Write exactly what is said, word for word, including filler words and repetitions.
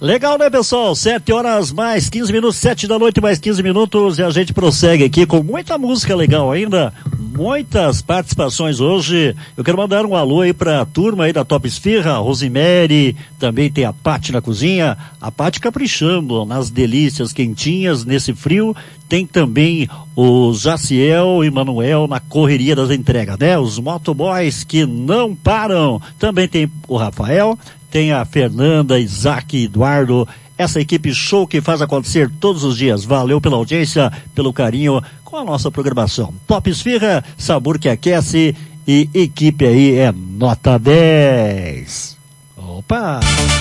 Legal, né, pessoal? Sete horas mais quinze minutos, sete da noite mais quinze minutos, e a gente prossegue aqui com muita música legal ainda, muitas participações hoje. Eu quero mandar um alô aí pra turma aí da Top Esfirra, Rosemary, também tem a Pati na cozinha, a Pati caprichando nas delícias quentinhas nesse frio. Tem também o Jaciel e Manuel na correria das entregas, né? Os motoboys que não param. Também tem o Rafael, tem a Fernanda, Isaac, Eduardo, essa equipe show que faz acontecer todos os dias. Valeu pela audiência, pelo carinho com a nossa programação. Top Esfirra, sabor que aquece, e equipe aí é nota dez. Opa!